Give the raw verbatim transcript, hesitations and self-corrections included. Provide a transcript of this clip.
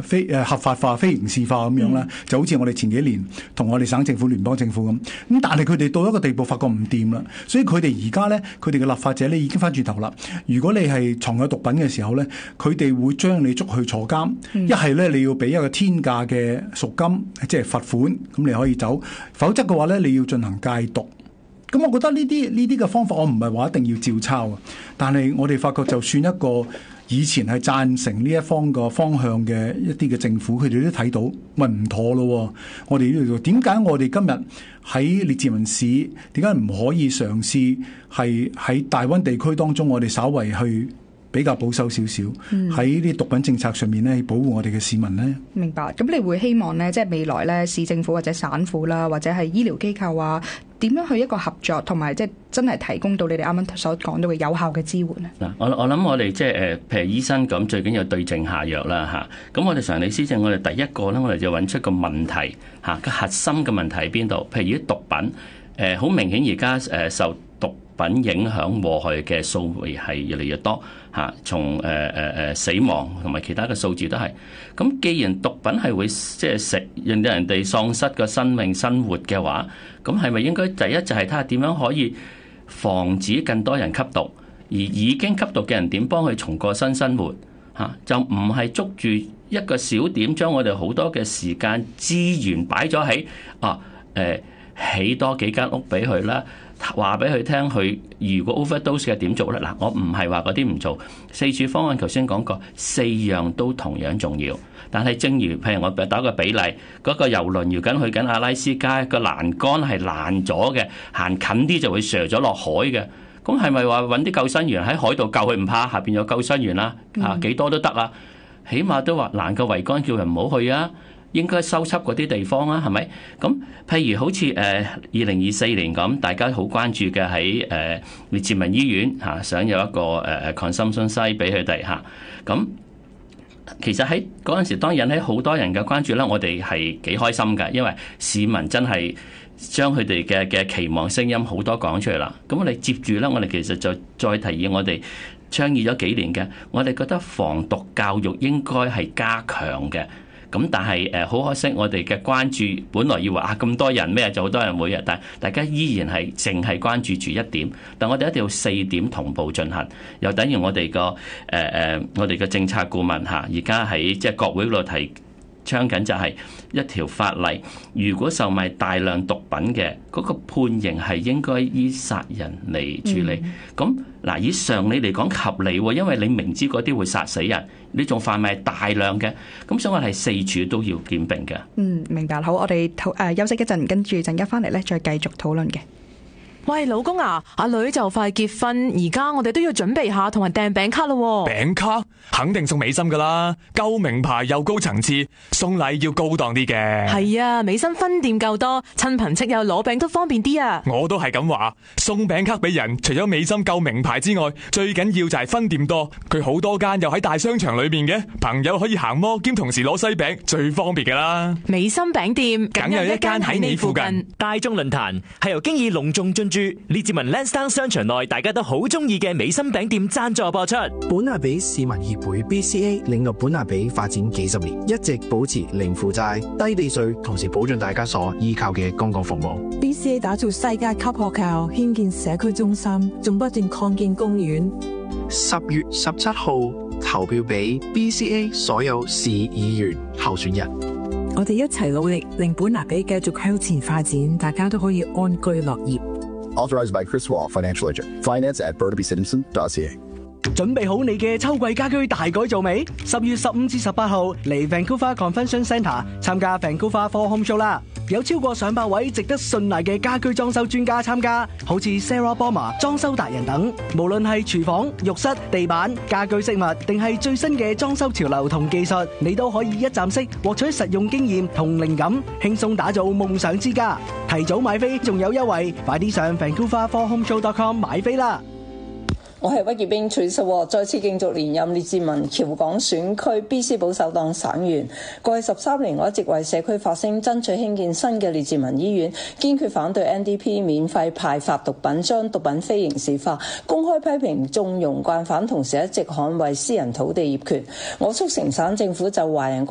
誒非誒合法化、非刑事化咁樣啦，嗯、就好似我哋前幾年同我哋省政府、聯邦政府咁。咁但係佢哋到一個地步，發覺唔掂啦，所以佢哋而家咧，佢哋嘅立法者咧已經翻轉頭啦。如果你係藏有毒品嘅時候咧，佢哋會將你捉去坐監，一係咧你要俾一個天價嘅贖金，即係罰款，咁你可以走；否則嘅話咧，你要進行戒毒。咁我覺得呢啲呢啲嘅方法，我唔係話一定要照抄啊。但係我哋發覺，就算一個以前係贊成呢一方個方向嘅一啲嘅政府，佢哋都睇到，喂唔妥咯。我哋呢度點解我哋今日喺列治文市，點解唔可以嘗試係喺大灣地區當中，我哋稍為去比較保守少少，喺啲毒品政策上面咧，保護我哋嘅市民呢？ 明白。咁你會希望呢，即係未來呢，市政府或者省府啦，或者係醫療機構啊，點樣去一個合作，同埋即係真係提供到你哋啱啱所講到嘅有效嘅支援呢？嗱， 我我諗我哋即係誒，譬如醫生咁，最緊要對症下藥啦嚇。咁我哋常理施政，我哋第一個咧，我哋就揾出個問題嚇，個核心嘅問題喺邊度？譬如啲毒品誒，好明顯而家誒受毒品影響禍害嘅數位係越嚟越多嚇，從誒誒誒死亡同埋其他嘅數字都係。咁既然毒品係會即係食令到人哋喪失個生命生活嘅話，咁係咪應該第一就係睇下點樣可以防止更多人吸毒，而已經吸毒嘅人點幫佢重過新生活嚇？就唔係捉住一個小點，將我哋好多嘅時間資源擺咗喺啊誒起多幾間屋俾佢啦。話俾佢聽，佢如果 overdose 嘅點做咧？嗱，我唔係話嗰啲唔做，四處方案頭先講過，四樣都同樣重要。但係正如譬如我打個比例，嗰、那個遊輪搖緊去緊阿拉斯加，個欄杆係爛咗嘅，行近啲就會瀡咗落海嘅。咁係咪話揾啲救生員喺海度救佢唔怕？下邊有救生員啦，啊幾多都得啊，起碼都話攔個桅杆叫人唔好去啊。應該收葺嗰啲地方啊，係咪？咁譬如好似誒二零二四年咁，大家好關注嘅喺誒列治文醫院嚇、啊，想有一個誒誒 consumption site 俾佢哋嚇。咁、啊、其實喺嗰陣時，當引起好多人嘅關注啦，我哋係幾開心㗎，因為市民真係將佢哋嘅嘅期望聲音好多講出嚟啦。咁我哋接住咧，我哋其實就再提議我哋倡議咗幾年嘅，我哋覺得防毒教育應該係加強嘅。咁但係誒好可惜，我哋嘅關注本來以為啊咁多人咩就好多人每日，但係大家依然係淨係關注住一點，但我哋一定要四點同步進行，又等於我哋個誒誒我哋嘅政策顧問嚇，而家喺即係國會嗰度提倡緊就係一條法例，如果售賣大量毒品嘅嗰個判刑係應該依殺人嚟處理。咁嗱、嗯，以常理嚟講合理喎，因為你明知嗰啲會殺死人，你仲販賣大量嘅，咁所以我係四處都要檢並嘅。 嗯，明白。好，我哋討誒休息一陣，跟住陣間翻嚟咧，再繼續討論嘅。 喂，老公啊，阿女就快結婚，而家我哋都要準備下同埋訂餅卡咯。 餅卡肯定送美心噶啦，夠名牌又高層次，送禮要高檔啲嘅。 係啊，美心分店夠多，親朋戚友攞餅都方便啲啊。 我都係咁話，送餅卡俾人，除咗美心夠名牌之外，最緊要就係分店多。佢好多間又喺大商場裏面嘅，朋友可以行摩兼同時攞西餅，最方便噶啦。 美心餅店梗有一間喺你附近。 大眾論壇係由經已隆重進駐列治文 Lansdowne 商場內大家都好中意嘅美心餅店贊助播出。 本亞比市民協會 B C A 領導本亞比發展幾十年，一直保持零負債、低地稅，同時保障大家所依靠嘅公共服務。 B C A 打造世界級學校，興建社區中心，仲不斷擴建公園。 十月十七號投票俾 B C A 所有市議員候選人。 我哋一齊努力，令本亞比繼續向前發展，大家都可以安居樂業。 Authorized by Chris Wall, Financial Agent. Finance at burnaby citizen dot c a. 準備好你嘅秋季家居大改造未？十月十五至十八號嚟 Vancouver Convention Centre 參加 Vancouver Fall Home Show 啦！有超過上百位值得信賴嘅家居裝修專家參加，好似 Sarah Bomber 裝修達人等。無論係廚房、浴室、地板、家居飾物，定係最新嘅裝修潮流同技術，你都可以一站式獲取實用經驗同靈感，輕鬆打造夢想之家。提早買飛仲有優惠，快啲上 Vancouver Fall Home Show dot com 買飛啦！ 我係屈潔冰 Teresa， 再次競逐連任列治文僑港選區 B C 保守黨省員。過去十三年，我一直為社區發聲，爭取興建新嘅列治文醫院，堅決反對 N D P 免費派發毒品，將毒品非刑事化，公開批評縱容慣犯，同時一直捍衛私人土地業權。我促成省政府就華人